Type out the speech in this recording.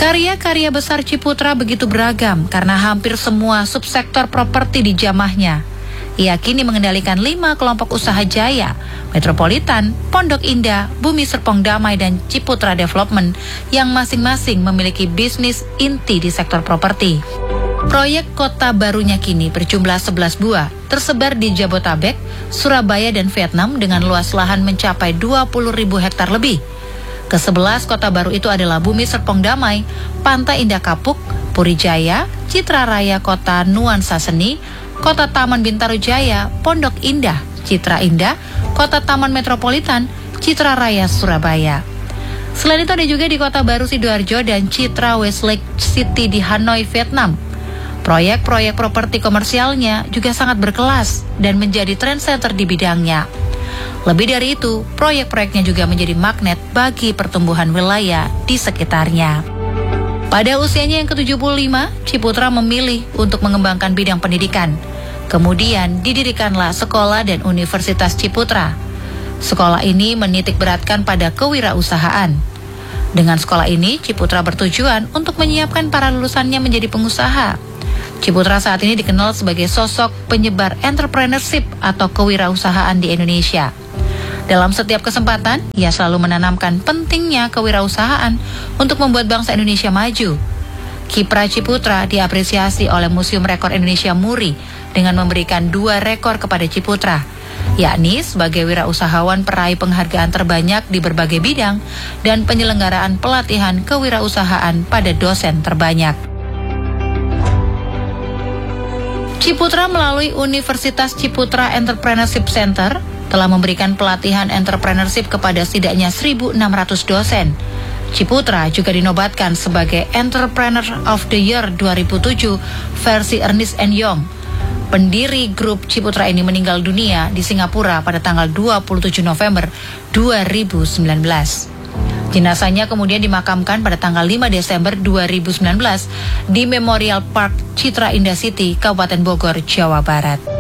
Karya-karya besar Ciputra begitu beragam karena hampir semua subsektor properti dijamahnya. Ia kini mengendalikan 5 kelompok usaha jaya, Metropolitan, Pondok Indah, Bumi Serpong Damai, dan Ciputra Development yang masing-masing memiliki bisnis inti di sektor properti. Proyek kota barunya kini berjumlah 11 buah, tersebar di Jabotabek, Surabaya, dan Vietnam dengan luas lahan mencapai 20.000 hektar lebih. Ke-11 kota baru itu adalah Bumi Serpong Damai, Pantai Indah Kapuk, Puri Jaya, Citra Raya Kota Nuansa Seni, Kota Taman Bintaro Jaya, Pondok Indah, Citra Indah, Kota Taman Metropolitan, Citra Raya Surabaya. Selain itu ada juga di Kota Baru Sidoarjo dan Citra Westlake City di Hanoi, Vietnam. Proyek-proyek properti komersialnya juga sangat berkelas dan menjadi trendsetter di bidangnya. Lebih dari itu, proyek-proyeknya juga menjadi magnet bagi pertumbuhan wilayah di sekitarnya. Pada usianya yang ke-75, Ciputra memilih untuk mengembangkan bidang pendidikan. Kemudian didirikanlah Sekolah dan Universitas Ciputra. Sekolah ini menitik beratkan pada kewirausahaan. Dengan sekolah ini, Ciputra bertujuan untuk menyiapkan para lulusannya menjadi pengusaha. Ciputra saat ini dikenal sebagai sosok penyebar entrepreneurship atau kewirausahaan di Indonesia. Dalam setiap kesempatan, ia selalu menanamkan pentingnya kewirausahaan untuk membuat bangsa Indonesia maju. Kiprah Ciputra diapresiasi oleh Museum Rekor Indonesia Muri dengan memberikan 2 rekor kepada Ciputra, yakni sebagai wirausahawan peraih penghargaan terbanyak di berbagai bidang dan penyelenggaraan pelatihan kewirausahaan pada dosen terbanyak. Ciputra melalui Universitas Ciputra Entrepreneurship Center telah memberikan pelatihan entrepreneurship kepada setidaknya 1.600 dosen. Ciputra juga dinobatkan sebagai Entrepreneur of the Year 2007 versi Ernst & Young. Pendiri grup Ciputra ini meninggal dunia di Singapura pada tanggal 27 November 2019. Jenazahnya kemudian dimakamkan pada tanggal 5 Desember 2019 di Memorial Park Citra Indah City, Kabupaten Bogor, Jawa Barat.